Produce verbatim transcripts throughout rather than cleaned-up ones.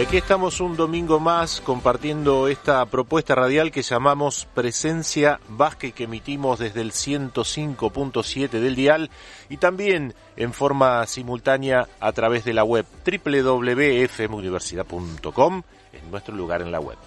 Y aquí estamos un domingo más compartiendo esta propuesta radial que llamamos Presencia Vasca y que emitimos desde el ciento cinco punto siete del dial y también en forma simultánea a través de la web doble u doble u doble u punto f m universidad punto com, en nuestro lugar en la web.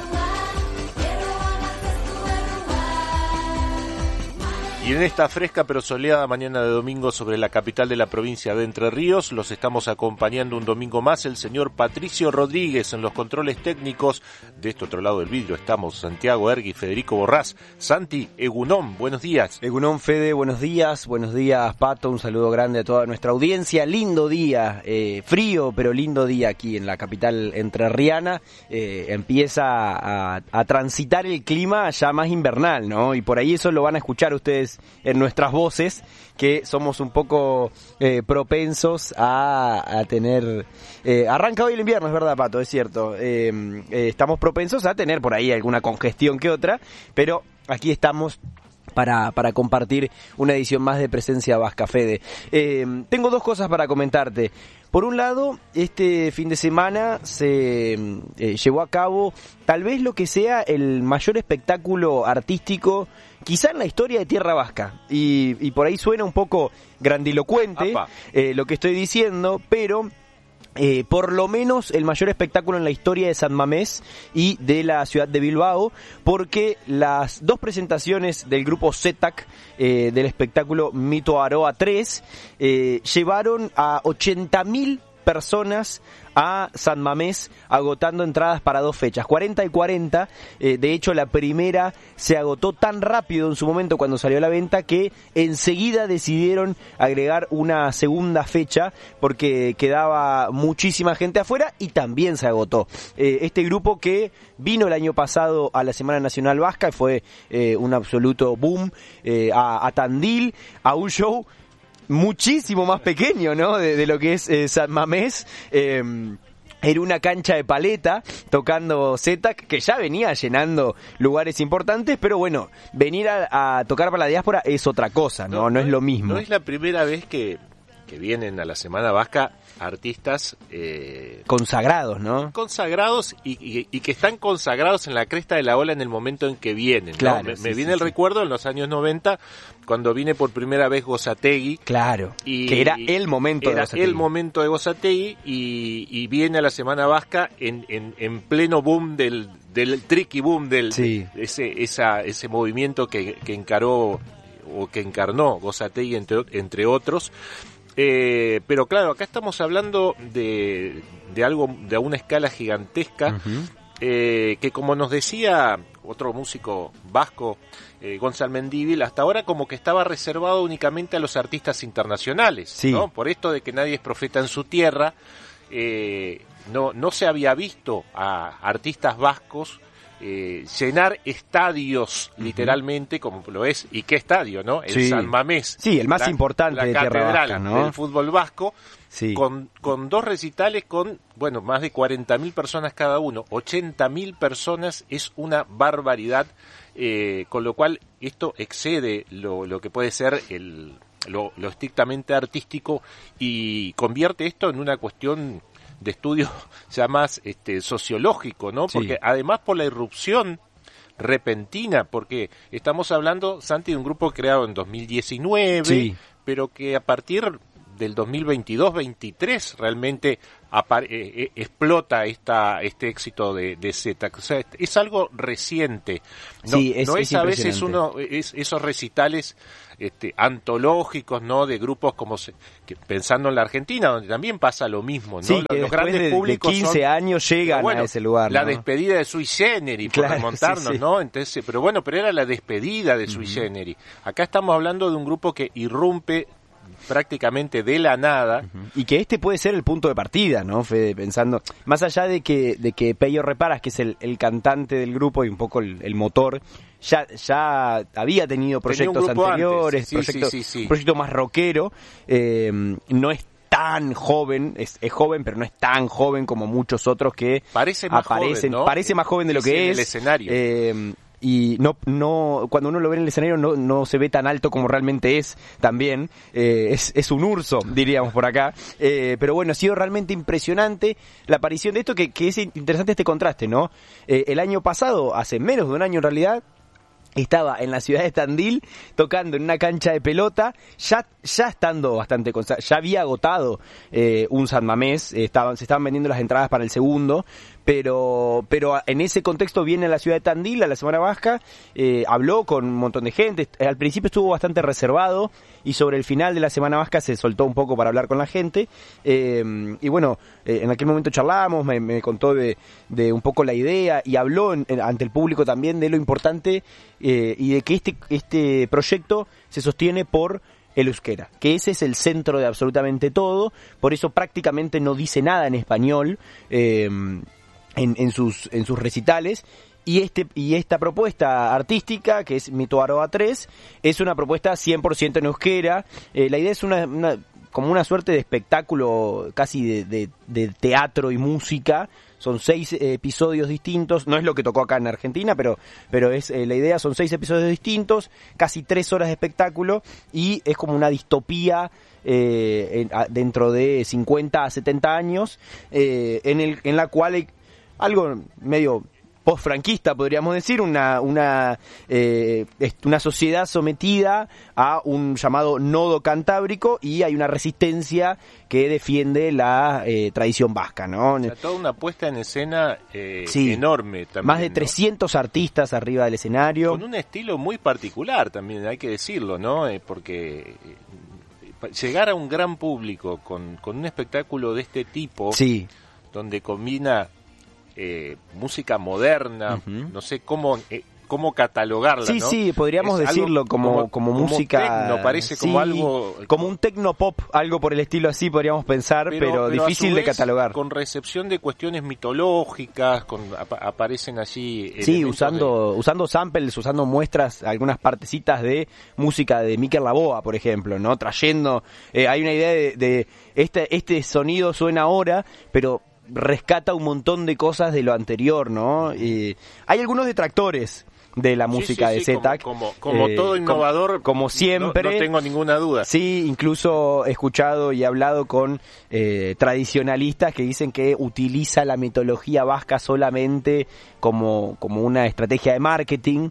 Y en esta fresca pero soleada mañana de domingo sobre la capital de la provincia de Entre Ríos, los estamos acompañando un domingo más el señor Patricio Rodríguez en los controles técnicos. De este otro lado del vidrio estamos Santiago Ergui y Federico Borrás. Santi, Egunon, buenos días. Egunon, Fede, buenos días. Buenos días, Pato. Un saludo grande a toda nuestra audiencia. Lindo día, eh, frío pero lindo día aquí en la capital entrerriana. Eh, empieza a, a transitar el clima ya más invernal, ¿no? Y por ahí eso lo van a escuchar ustedes en nuestras voces, que somos un poco eh, propensos a, a tener... Eh, arranca hoy el invierno, es verdad, Pato, es cierto. Eh, eh, estamos propensos a tener por ahí alguna congestión que otra, pero aquí estamos para, para compartir una edición más de Presencia Vasca, Fede. Eh, tengo dos cosas para comentarte. Por un lado, este fin de semana se eh, llevó a cabo tal vez lo que sea el mayor espectáculo artístico quizá en la historia de Tierra Vasca, y, y por ahí suena un poco grandilocuente eh, lo que estoy diciendo, pero eh, por lo menos el mayor espectáculo en la historia de San Mamés y de la ciudad de Bilbao, porque las dos presentaciones del grupo Zetak eh, del espectáculo Mito Aroa tres eh, llevaron a ochenta mil personas a San Mamés, agotando entradas para dos fechas, cuarenta y cuarenta. Eh, de hecho, la primera se agotó tan rápido en su momento cuando salió a la venta que enseguida decidieron agregar una segunda fecha porque quedaba muchísima gente afuera y también se agotó. Eh, este grupo que vino el año pasado a la Semana Nacional Vasca y fue eh, un absoluto boom eh, a, a Tandil, a un show muchísimo más pequeño, ¿no? De, de lo que es eh, San Mamés. Eh, Era una cancha de paleta tocando Zetak, que ya venía llenando lugares importantes, pero bueno, venir a, a tocar para la diáspora es otra cosa, ¿no? No, no, no es lo mismo. No es la primera vez que, que vienen a la Semana Vasca artistas eh, consagrados, ¿no? Consagrados y, y, y que están consagrados en la cresta de la ola en el momento en que vienen, ¿no? Claro, Me, sí, me viene sí, el sí. recuerdo en los años noventa, cuando vine por primera vez Gozategui. Claro, y, que era el momento era de Gozategui. el momento de Gozategui y, y viene a la Semana Vasca en, en, en pleno boom del, del tricky boom del sí. de ese, esa, ese movimiento que, que encaró o que encarnó Gozategui entre, entre otros. Eh, pero claro, acá estamos hablando de, de algo de una escala gigantesca, uh-huh. eh, que como nos decía otro músico vasco, eh, Gonzalo Mendívil, hasta ahora como que estaba reservado únicamente a los artistas internacionales, sí. ¿no? Por esto de que nadie es profeta en su tierra, eh, no, no se había visto a artistas vascos Eh, llenar estadios uh-huh. literalmente como lo es, y qué estadio, ¿no? El sí. San Mamés, sí, el más la, importante la de Tierra Vasca, ¿no? del fútbol vasco, sí. con, con dos recitales con, bueno, más de cuarenta mil personas cada uno, ochenta mil personas, es una barbaridad, eh, con lo cual esto excede lo, lo que puede ser el, lo, lo estrictamente artístico y convierte esto en una cuestión de estudio ya más este, sociológico, ¿no? Porque sí. además por la irrupción repentina, porque estamos hablando, Santi, de un grupo creado en dos mil diecinueve, sí. pero que a partir del dos mil veintidós veintitrés realmente apare- eh, explota esta este éxito de, de Zetak. O sea, es algo reciente. No, sí, es, no es es a veces uno es, esos recitales este, antológicos, ¿no? De grupos como se, que, pensando en la Argentina, donde también pasa lo mismo, ¿no? Sí, los, que los grandes de, públicos de quince son, años llegan bueno, a ese lugar, la ¿no? despedida de Sui Generis, por claro, remontarnos, sí, sí. ¿no? Entonces, pero bueno, pero era la despedida de Sui uh-huh. Generis. Acá estamos hablando de un grupo que irrumpe prácticamente de la nada. Uh-huh. Y que este puede ser el punto de partida, ¿no, Fede? Pensando, más allá de que de que Peyo Reparas, que es el, el cantante del grupo y un poco el, el motor, ya ya había tenido proyectos Tenía anteriores, sí, proyectos, sí, sí, sí. un proyecto más rockero, eh, no es tan joven, es, es joven, pero no es tan joven como muchos otros que parece más aparecen, joven, ¿no? parece más joven de lo sí, que sí, es. En el escenario. Eh, y no no cuando uno lo ve en el escenario no no se ve tan alto como realmente es también, eh, es, es un urso, diríamos por acá, eh, pero bueno, ha sido realmente impresionante la aparición de esto, que, que es interesante este contraste, ¿no? Eh, el año pasado, hace menos de un año en realidad, estaba en la ciudad de Tandil tocando en una cancha de pelota, ya ya estando bastante consta- ya había agotado eh, un San Mamés, eh, estaban se estaban vendiendo las entradas para el segundo, pero pero en ese contexto viene a la ciudad de Tandil a la Semana Vasca, eh, habló con un montón de gente, al principio estuvo bastante reservado y sobre el final de la Semana Vasca se soltó un poco para hablar con la gente, eh, y bueno, eh, en aquel momento charlamos, me, me contó de, de un poco la idea y habló en, en, ante el público también de lo importante eh, y de que este este proyecto se sostiene por el euskera, que ese es el centro de absolutamente todo, por eso prácticamente no dice nada en español eh, en, en sus en sus recitales. Y este y esta propuesta artística, que es Mito Aroa tres, es una propuesta cien por ciento en euskera. Eh, la idea es una, una como una suerte de espectáculo casi de, de, de teatro y música. Son seis eh, episodios distintos, no es lo que tocó acá en Argentina, pero pero es eh, la idea, son seis episodios distintos, casi tres horas de espectáculo, y es como una distopía eh, en, a, dentro de cincuenta a setenta años, eh, en, el, en la cual hay algo medio post-franquista, podríamos decir, una una eh, una sociedad sometida a un llamado nodo cantábrico, y hay una resistencia que defiende la eh, tradición vasca, ¿no? O sea, toda una puesta en escena eh, sí, enorme también. Más de ¿no? trescientos artistas arriba del escenario. Con un estilo muy particular también, hay que decirlo, ¿no? Eh, porque eh, llegar a un gran público con, con un espectáculo de este tipo, sí, donde combina Eh, música moderna, uh-huh. no sé cómo eh, cómo catalogarla, sí, ¿no? Sí, podríamos es decirlo como, como, como, como música... Tecno, parece sí, como algo... Como un tecnopop, algo por el estilo así podríamos pensar, pero, pero, pero difícil de catalogar. Con recepción de cuestiones mitológicas, con, ap aparecen allí... Sí, usando de... usando samples, usando muestras, algunas partecitas de música de Mikel Laboa, por ejemplo, ¿no? Trayendo... Eh, hay una idea de, de este, este sonido suena ahora, pero... rescata un montón de cosas de lo anterior, ¿no? Y hay algunos detractores de la música sí, sí, de sí, Z-Tac. Como, como, como eh, todo innovador, como, como siempre. No, no tengo ninguna duda. Sí, incluso he escuchado y hablado con eh, tradicionalistas que dicen que utiliza la mitología vasca solamente como, como una estrategia de marketing.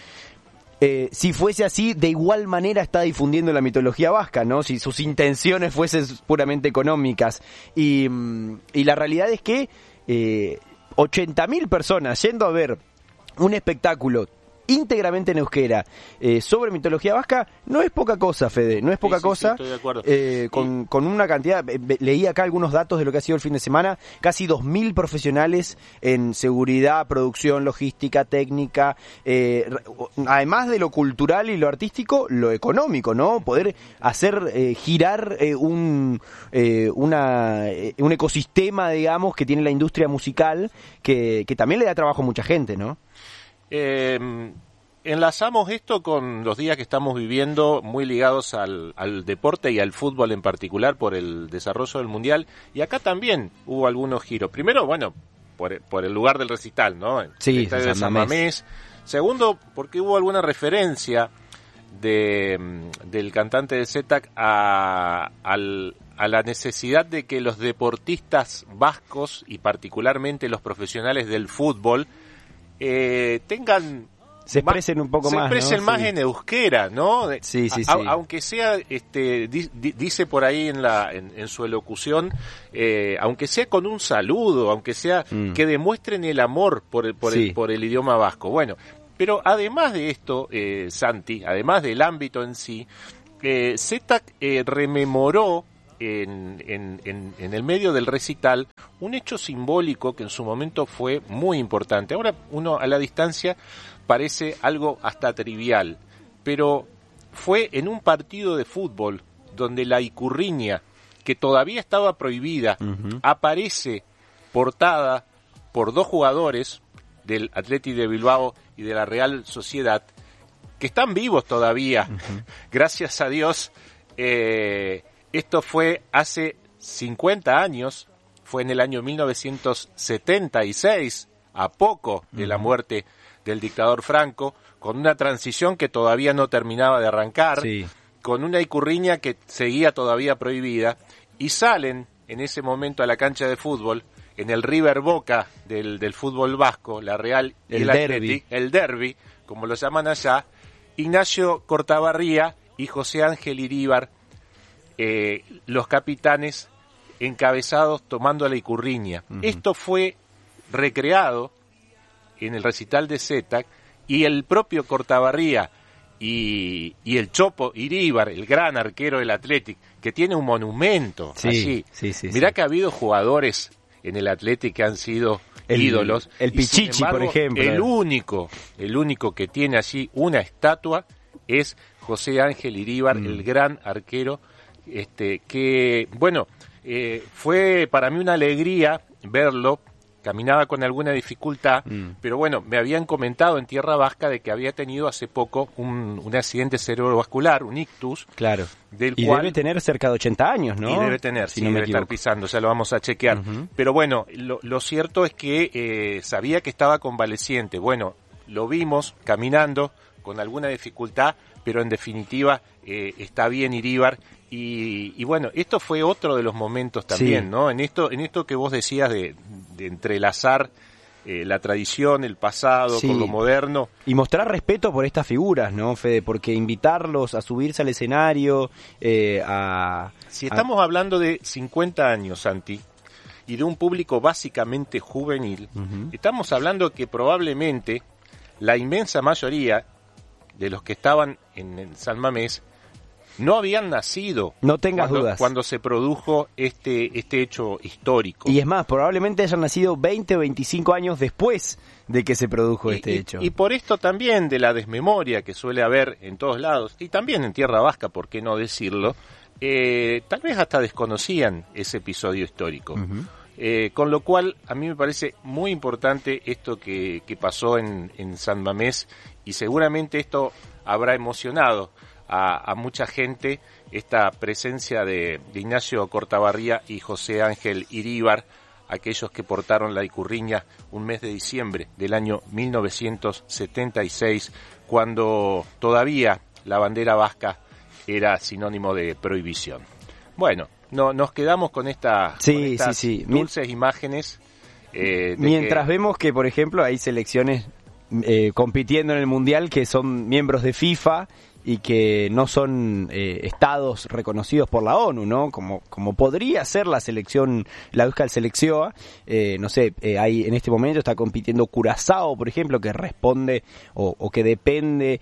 Eh, si fuese así, de igual manera está difundiendo la mitología vasca, ¿no? Si sus intenciones fuesen puramente económicas. Y, y la realidad es que eh, ochenta mil personas yendo a ver un espectáculo íntegramente en euskera eh, sobre mitología vasca no es poca cosa, Fede, no es poca sí, sí, cosa. Sí, estoy de acuerdo. Eh, con, y... con una cantidad, eh, leí acá algunos datos de lo que ha sido el fin de semana, casi dos mil profesionales en seguridad, producción, logística, técnica, eh, además de lo cultural y lo artístico, lo económico, ¿no? Poder hacer eh, girar eh, un eh, una eh, un ecosistema, digamos, que tiene la industria musical, que, que también le da trabajo a mucha gente, ¿no? Eh, enlazamos esto con los días que estamos viviendo, muy ligados al, al deporte y al fútbol en particular por el desarrollo del Mundial, y acá también hubo algunos giros. Primero, bueno, por, por el lugar del recital, ¿no? Sí, el estadio de San Mamés. Segundo, porque hubo alguna referencia de del cantante de Z-Tac a, al, a la necesidad de que los deportistas vascos, y particularmente los profesionales del fútbol, Eh, tengan se expresen un poco se más, se expresen ¿no? más Sí. en euskera, ¿no? Sí, sí, sí. A, aunque sea, este, di, di, dice por ahí en la en, en su elocución, eh, aunque sea con un saludo, aunque sea mm. que demuestren el amor por el por, sí. el por el idioma vasco. Bueno, pero además de esto, eh, Santi, además del ámbito en sí, eh, Z-Tac eh, rememoró En, en, en, en el medio del recital un hecho simbólico que en su momento fue muy importante. Ahora uno a la distancia parece algo hasta trivial, pero fue en un partido de fútbol donde la icurriña, que todavía estaba prohibida, uh-huh. aparece portada por dos jugadores del Athletic de Bilbao y de la Real Sociedad, que están vivos todavía, uh-huh. gracias a Dios. eh, Esto fue hace cincuenta años, fue en el año mil novecientos setenta y seis, a poco de la muerte del dictador Franco, con una transición que todavía no terminaba de arrancar, sí. con una Ikurriña que seguía todavía prohibida, y salen en ese momento a la cancha de fútbol, en el River Boca del, del fútbol vasco, la Real y el, el Athletic, el derbi, como lo llaman allá, Ignacio Cortabarría y José Ángel Iríbar, eh, los capitanes encabezados tomando a la Ikurriña. Uh-huh. Esto fue recreado en el recital de Zetac, y el propio Cortabarría y, y el Chopo Iríbar, el gran arquero del Athletic, que tiene un monumento sí, allí. Sí, sí, Mirá sí. que ha habido jugadores en el Athletic que han sido el, ídolos. El Pichichi, embargo, por ejemplo. El único, el único que tiene allí una estatua es José Ángel Iríbar, mm. el gran arquero, este que, bueno, eh, fue para mí una alegría verlo. Caminaba con alguna dificultad, mm. pero bueno, me habían comentado en Tierra Vasca de que había tenido hace poco un, un accidente cerebrovascular, un ictus. Claro. Del y cual, debe tener cerca de ochenta años, ¿no? Y debe tener, si sí, no me debe equivoco. estar pisando, ya lo vamos a chequear. Uh-huh. Pero bueno, lo, lo cierto es que eh, sabía que estaba convaleciente. Bueno, lo vimos caminando con alguna dificultad, pero en definitiva eh, está bien Iríbar. Y, y bueno, esto fue otro de los momentos también, sí. ¿no? En esto, en esto que vos decías de, de entrelazar eh, la tradición, el pasado, sí. con lo moderno. Y mostrar respeto por estas figuras, ¿no, Fede? Porque invitarlos a subirse al escenario, eh, a... Si estamos a... hablando de cincuenta años, Santi, y de un público básicamente juvenil, uh-huh. estamos hablando que probablemente la inmensa mayoría de los que estaban en, en San Mamés no habían nacido. No tengas cuando, dudas. Cuando se produjo este este hecho histórico. Y es más, probablemente hayan nacido veinte o veinticinco años después de que se produjo y, este y, hecho. Y por esto también de la desmemoria que suele haber en todos lados, y también en Tierra Vasca, por qué no decirlo, eh, tal vez hasta desconocían ese episodio histórico. Uh-huh. Eh, con lo cual, a mí me parece muy importante esto que, que pasó en, en San Mamés, y seguramente esto habrá emocionado A, a mucha gente, esta presencia de, de Ignacio Cortabarría y José Ángel Iríbar, aquellos que portaron la Ikurriña un mes de diciembre del año mil novecientos setenta y seis, cuando todavía la bandera vasca era sinónimo de prohibición. Bueno, no, nos quedamos con, esta, sí, con estas sí, sí. dulces imágenes. Eh, de Mientras que... vemos que, por ejemplo, hay selecciones eh, compitiendo en el Mundial que son miembros de FIFA y que no son eh, estados reconocidos por la ONU, ¿no? Como como podría ser la selección, la Euskal Selección, eh, no sé, eh, hay en este momento está compitiendo Curazao, por ejemplo, que responde o, o que depende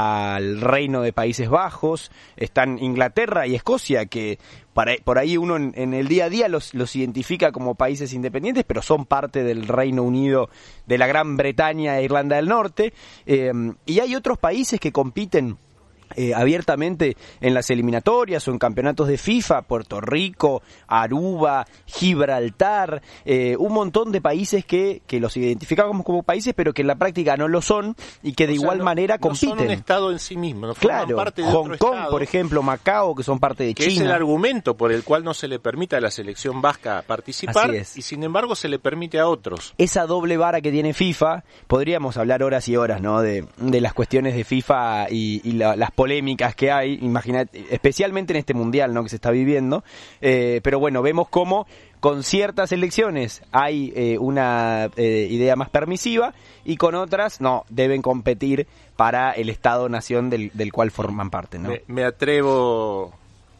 al Reino de Países Bajos. Están Inglaterra y Escocia, que para, por ahí uno en, en el día a día los, los identifica como países independientes, pero son parte del Reino Unido, de la Gran Bretaña e Irlanda del Norte. Eh, y hay otros países que compiten Eh, abiertamente en las eliminatorias o en campeonatos de FIFA, Puerto Rico, Aruba, Gibraltar, eh, un montón de países que, que los identificamos como países, pero que en la práctica no lo son y que de o igual sea, no, no manera compiten. No son un estado en sí mismo, no claro, forman parte de Hong otro Kong, estado, por ejemplo, Macao, que son parte de que China. Es el argumento por el cual no se le permite a la selección vasca participar y sin embargo se le permite a otros. Esa doble vara que tiene FIFA, podríamos hablar horas y horas, ¿no? De, de las cuestiones de FIFA y, y la, las polémicas que hay, imagínate, especialmente en este mundial, ¿no? Que se está viviendo, eh, pero bueno, vemos cómo con ciertas elecciones hay eh, una eh, idea más permisiva y con otras no, deben competir para el Estado-nación del, del cual forman parte, ¿no? Me, me atrevo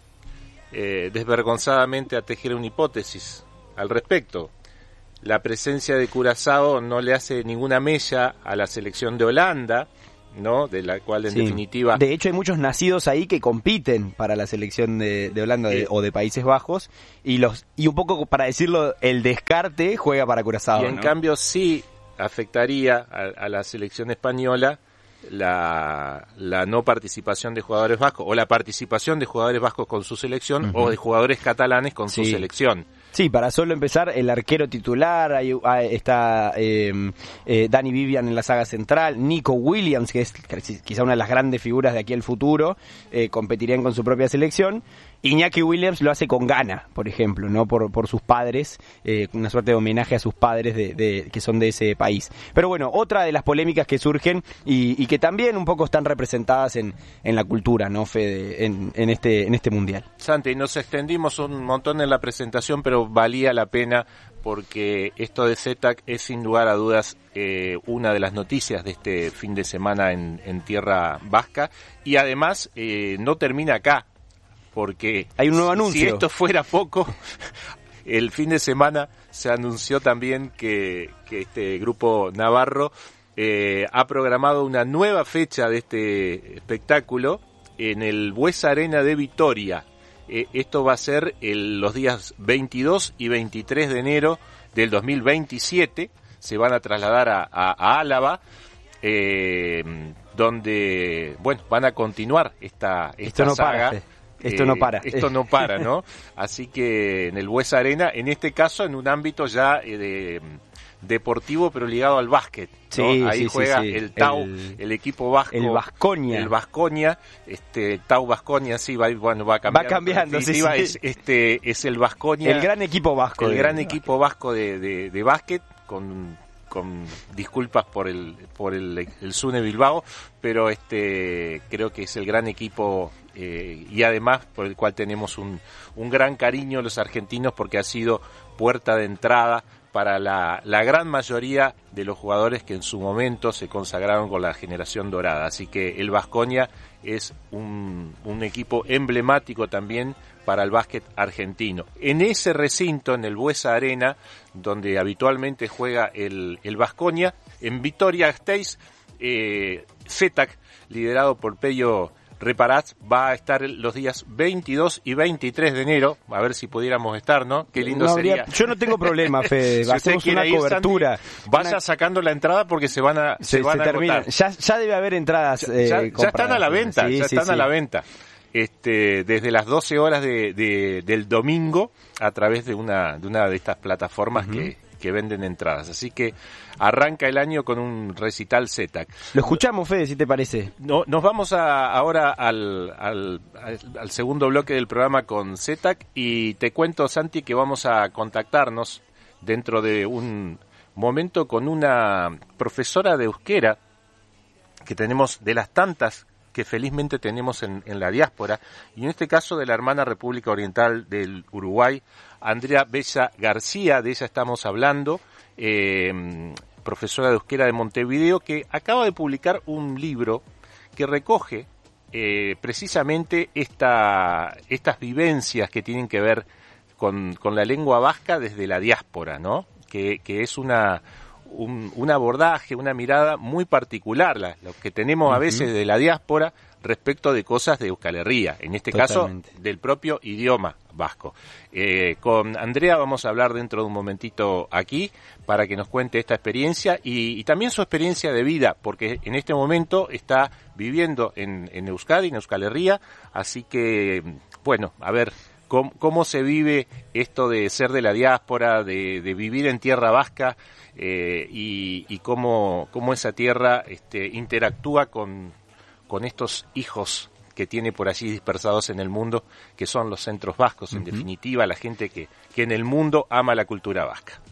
eh, desvergonzadamente a tejer una hipótesis al respecto. La presencia de Curazao no le hace ninguna mella a la selección de Holanda, ¿no? De la cual en sí. definitiva... De hecho hay muchos nacidos ahí que compiten para la selección de, de Holanda de, o de Países Bajos y los y un poco para decirlo, el descarte juega para Curazao. Y en ¿no? cambio sí afectaría a, a la selección española la, la no participación de jugadores vascos o la participación de jugadores vascos con su selección uh-huh. o de jugadores catalanes con sí. su selección. Sí, para solo empezar, el arquero titular, hay, hay, está eh, eh, Danny Vivian en la saga central, Nico Williams, que es quizá una de las grandes figuras de aquí al futuro, eh, competirían con su propia selección, Iñaki Williams lo hace con Ghana, por ejemplo, no por por sus padres, eh, una suerte de homenaje a sus padres de, de que son de ese país. Pero bueno, otra de las polémicas que surgen y, y que también un poco están representadas en, en la cultura, ¿no, Fede? En, en este en este mundial. Santi, nos extendimos un montón en la presentación, pero valía la pena porque esto de Z T A C es sin lugar a dudas eh, una de las noticias de este fin de semana en, en tierra vasca, y además eh, no termina acá, porque hay un nuevo anuncio. Si esto fuera poco, el fin de semana se anunció también que, que este grupo navarro eh, ha programado una nueva fecha de este espectáculo en el Buesa Arena de Vitoria. Eh, esto va a ser el, los días veintidós y veintitrés de enero del dos mil veintisiete. Se van a trasladar a, a, a Álava, eh, donde, bueno, van a continuar esta, esta Esto no saga. Para, esto no para. Eh, esto no para, ¿no? Así que en el Buesa Arena, en este caso en un ámbito ya eh, de, deportivo, pero ligado al básquet, ¿no? Sí, Ahí sí, juega sí, sí. el Tau, el, el equipo vasco. El Baskonia. El Baskonia, este, el Tau Baskonia, sí, va, bueno, va cambiando. Va cambiando, sí, sí. Es, este, es el Baskonia. El gran equipo vasco. El de, gran de equipo vasco de, de, de básquet, con... con disculpas por el por el, el Sune Bilbao, pero este creo que es el gran equipo eh, y además por el cual tenemos un, un gran cariño los argentinos, porque ha sido puerta de entrada para la, la gran mayoría de los jugadores que en su momento se consagraron con la generación dorada. Así que el Baskonia es un, un equipo emblemático también para el básquet argentino. En ese recinto, en el Buesa Arena, donde habitualmente juega el, el Baskonia, en Vitoria-Gasteiz, eh, Z T A C, liderado por Pello Reparaz, va a estar los días veintidós y veintitrés de enero, a ver si pudiéramos estar, ¿no? Qué lindo no, sería. Yo no tengo problema, Fede, si hacemos una ir, cobertura. Santi, vaya una... sacando la entrada porque se van a, se, se, van se a termina. agotar. Ya, ya debe haber entradas ya, eh, ya, ya están a la venta, sí, ya sí, están sí. a la venta. Este, desde las doce horas de, de, del domingo, a través de una de una de estas plataformas uh-huh. que, que venden entradas. Así que arranca el año con un recital Z T A C. Lo escuchamos, Fede, si te parece. No, nos vamos a, ahora al, al, al segundo bloque del programa con Z T A C, y te cuento, Santi, que vamos a contactarnos dentro de un momento con una profesora de euskera que tenemos, de las tantas que felizmente tenemos en, en la diáspora, y en este caso de la hermana República Oriental del Uruguay, Andrea Bella García. De ella estamos hablando, eh, profesora de euskera de Montevideo, que acaba de publicar un libro que recoge eh, precisamente esta, estas vivencias que tienen que ver con, con la lengua vasca desde la diáspora, ¿no? Que, que es una... Un, un abordaje, una mirada muy particular, la, lo que tenemos a veces de la diáspora respecto de cosas de Euskal Herria, en este Totalmente. caso del propio idioma vasco. Eh, con Andrea vamos a hablar dentro de un momentito aquí para que nos cuente esta experiencia y, y también su experiencia de vida, porque en este momento está viviendo en, en Euskadi, en Euskal Herria, así que, bueno, a ver... ¿Cómo, ¿Cómo se vive esto de ser de la diáspora, de, de vivir en tierra vasca eh, y, y cómo, cómo esa tierra este, interactúa con, con estos hijos que tiene por allí dispersados en el mundo, que son los centros vascos, uh-huh. en definitiva, la gente que, que en el mundo ama la cultura vasca?